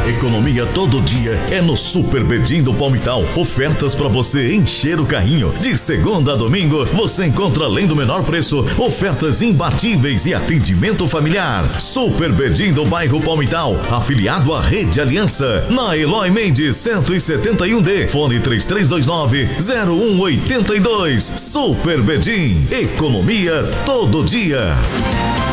Economia todo dia é no Super Bedim do Palmital. Ofertas para você encher o carrinho. De segunda a domingo, você encontra, além do menor preço, ofertas imbatíveis e atendimento familiar. Super Bedim do bairro Palmital, afiliado à Rede Aliança, na Eloy Mendes 171D, fone 3329-0182. Super Bedim, economia todo dia.